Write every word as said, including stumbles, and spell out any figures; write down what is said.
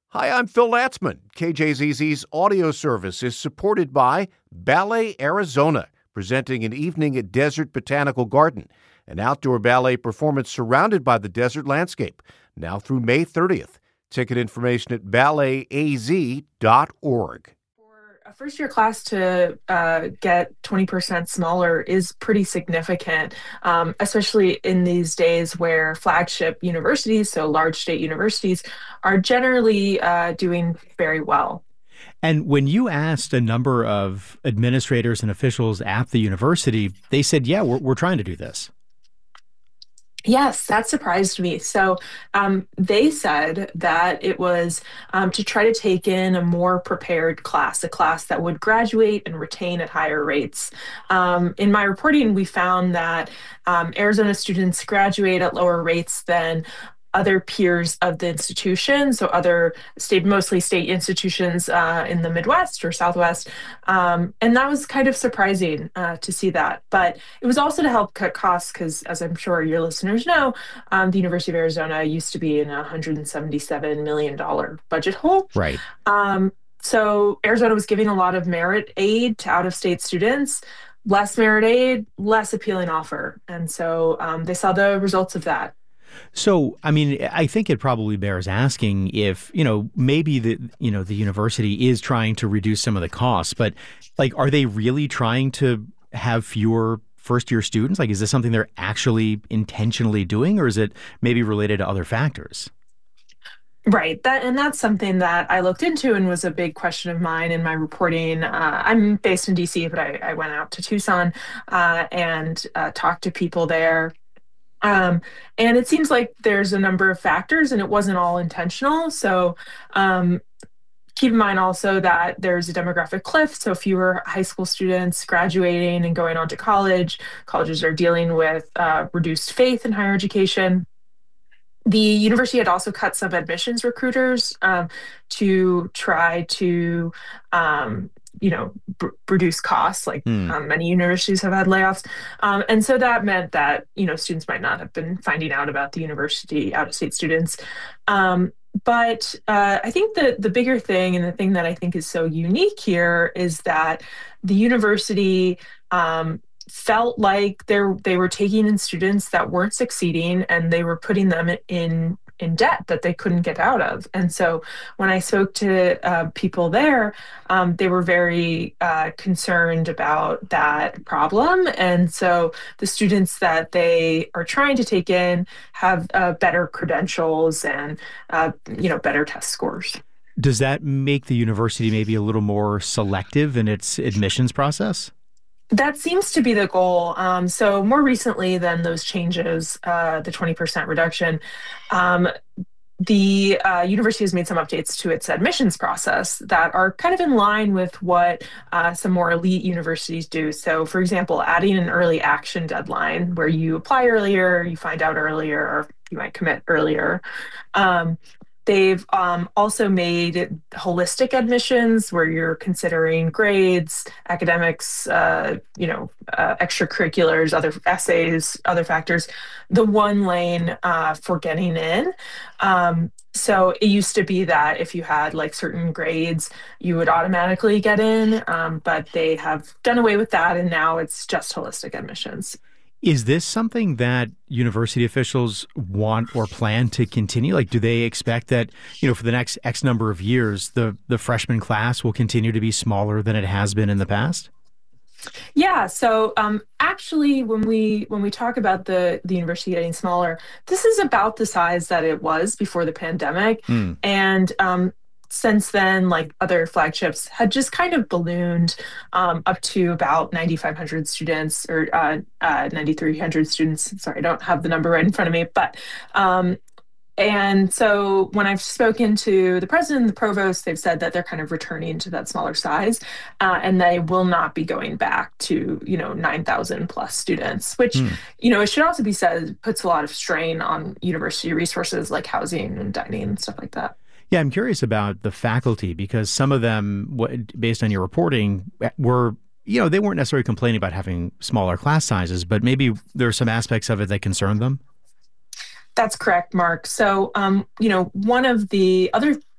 Hi, I'm Phil Latzman. K J Z Z's audio service is supported by Ballet Arizona, presenting an evening at Desert Botanical Garden, an outdoor ballet performance surrounded by the desert landscape, now through May thirtieth. Ticket information at ballet a z dot org. A first-year class to uh, get twenty percent smaller is pretty significant, um, especially in these days where flagship universities, so large state universities, are generally uh, doing very well. And when you asked a number of administrators and officials at the university, they said, yeah, we're, we're trying to do this. Yes, that surprised me. So um, they said that it was um, to try to take in a more prepared class, a class that would graduate and retain at higher rates. Um, in my reporting, we found that um, Arizona students graduate at lower rates than other peers of the institution, so other state, mostly state institutions uh, in the Midwest or Southwest. Um, and that was kind of surprising uh, to see that. But it was also to help cut costs because, as I'm sure your listeners know, um, the University of Arizona used to be in a one hundred seventy-seven million dollars budget hole. Right. Um, so Arizona was giving a lot of merit aid to out-of-state students. Less merit aid, less appealing offer. And so um, they saw the results of that. So, I mean, I think it probably bears asking if, you know, maybe the, you know, the university is trying to reduce some of the costs, but like, are they really trying to have fewer first year students? Like, is this something they're actually intentionally doing, or is it maybe related to other factors? Right. That and that's something that I looked into and was a big question of mine in my reporting. Uh, I'm based in D C, but I, I went out to Tucson uh, and uh, talked to people there. Um, and it seems like there's a number of factors and it wasn't all intentional. So um, keep in mind also that there's a demographic cliff. So fewer high school students graduating and going on to college. Colleges are dealing with uh, reduced faith in higher education. The university had also cut some admissions recruiters um, to try to um, you know, b- reduce costs, like Mm. um, many universities have had layoffs. Um, and so that meant that, you know, students might not have been finding out about the university, out-of-state students. Um, but uh, I think the, the bigger thing and the thing that I think is so unique here is that the university um, felt like they they were taking in students that weren't succeeding and they were putting them in in debt that they couldn't get out of. And so when I spoke to uh, people there, um, they were very uh, concerned about that problem. And so the students that they are trying to take in have uh, better credentials and, uh, you know, better test scores. Does that make the university maybe a little more selective in its admissions process? That seems to be the goal. Um, so more recently than those changes, uh, the twenty percent reduction, um, the uh, university has made some updates to its admissions process that are kind of in line with what uh, some more elite universities do. So, for example, adding an early action deadline where you apply earlier, you find out earlier, or you might commit earlier. Um, They've um, also made holistic admissions where you're considering grades, academics, uh, you know, uh, extracurriculars, other essays, other factors, the one lane uh, for getting in. Um, so it used to be that if you had like certain grades, you would automatically get in, um, but they have done away with that, and now it's just holistic admissions. Is this something that university officials want or plan to continue? Like, do they expect that, you know, for the next X number of years, the, the freshman class will continue to be smaller than it has been in the past? Yeah. So um, actually, when we when we talk about the the university getting smaller, this is about the size that it was before the pandemic, Mm. and um, since then, like other flagships had just kind of ballooned um, up to about ninety-five hundred students or uh, uh, ninety-three hundred students. Sorry, I don't have the number right in front of me, but um, and so when I've spoken to the president and the provost, they've said that they're kind of returning to that smaller size, uh, and they will not be going back to, you know, nine thousand plus students, which, Mm. you know, it should also be said puts a lot of strain on university resources like housing and dining and stuff like that. Yeah, I'm curious about the faculty because some of them, what- based on your reporting, were, you know, they weren't necessarily complaining about having smaller class sizes, but maybe there are some aspects of it that concern them. That's correct, Mark. So, um, you know, one of the other